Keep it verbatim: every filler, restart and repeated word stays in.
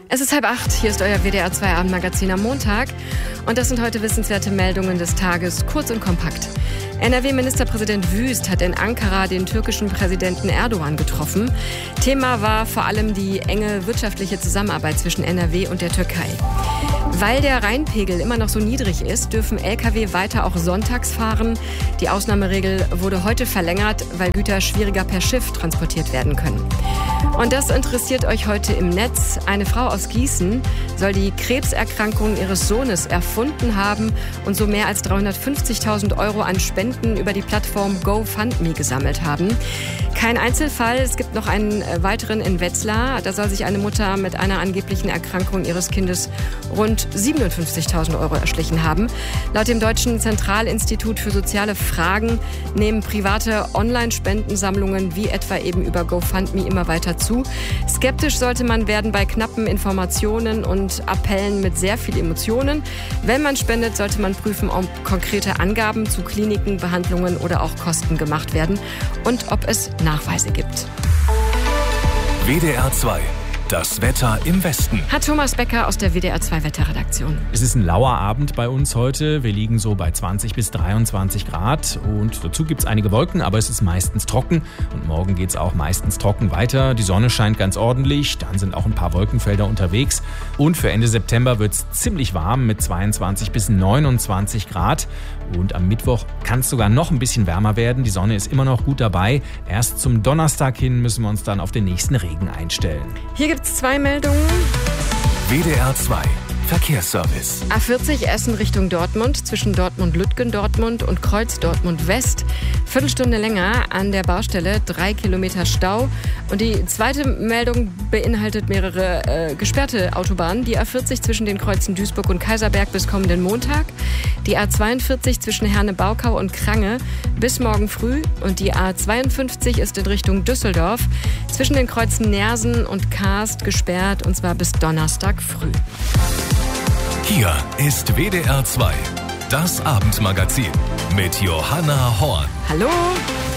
Es ist halb acht, hier ist euer W D R zwei Abendmagazin am Montag. Und das sind heute wissenswerte Meldungen des Tages, kurz und kompakt. N R W-Ministerpräsident Wüst hat in Ankara den türkischen Präsidenten Erdogan getroffen. Thema war vor allem die enge wirtschaftliche Zusammenarbeit zwischen N R W und der Türkei. Weil der Rheinpegel immer noch so niedrig ist, dürfen L K W weiter auch sonntags fahren. Die Ausnahmeregel wurde heute verlängert, weil Güter schwieriger per Schiff transportiert werden können. Und das interessiert euch heute im Netz. Eine Frau aus Gießen soll die Krebserkrankung ihres Sohnes erfunden haben und so mehr als dreihundertfünfzigtausend Euro an Spenden über die Plattform GoFundMe gesammelt haben. Kein Einzelfall, es gibt noch einen weiteren in Wetzlar. Da soll sich eine Mutter mit einer angeblichen Erkrankung ihres Kindes rund siebenundfünfzigtausend Euro erschlichen haben. Laut dem Deutschen Zentralinstitut für soziale Fragen nehmen private Online-Spendensammlungen wie etwa eben über GoFundMe immer weiter zu. Skeptisch sollte man werden bei knappen Informationen und Appellen mit sehr viel Emotionen. Wenn man spendet, sollte man prüfen, ob konkrete Angaben zu Kliniken, Behandlungen oder auch Kosten gemacht werden und ob es Nachweise gibt. W D R zwei. Das Wetter im Westen. Hat Thomas Becker aus der W D R zwei Wetterredaktion. Es ist ein lauer Abend bei uns heute. Wir liegen so bei zwanzig bis dreiundzwanzig Grad. Und dazu gibt es einige Wolken, aber es ist meistens trocken. Und morgen geht es auch meistens trocken weiter. Die Sonne scheint ganz ordentlich. Dann sind auch ein paar Wolkenfelder unterwegs. Und für Ende September wird es ziemlich warm mit zweiundzwanzig bis neunundzwanzig Grad. Und am Mittwoch kann es sogar noch ein bisschen wärmer werden. Die Sonne ist immer noch gut dabei. Erst zum Donnerstag hin müssen wir uns dann auf den nächsten Regen einstellen. Hier gibt es zwei Meldungen. W D R zwei. Verkehrsservice. A vierzig Essen Richtung Dortmund, zwischen Dortmund-Lütgen-Dortmund und Kreuz Dortmund-West. Viertelstunde länger an der Baustelle, drei Kilometer Stau. Und die zweite Meldung beinhaltet mehrere äh, gesperrte Autobahnen. Die A vierzig zwischen den Kreuzen Duisburg und Kaiserberg bis kommenden Montag. Die A zweiundvierzig zwischen Herne-Baukau und Krange bis morgen früh. Und die A zweiundfünfzig ist in Richtung Düsseldorf zwischen den Kreuzen Nersen und Karst gesperrt, und zwar bis Donnerstag früh. Hier ist W D R zwei, das Abendmagazin mit Johanna Horn. Hallo!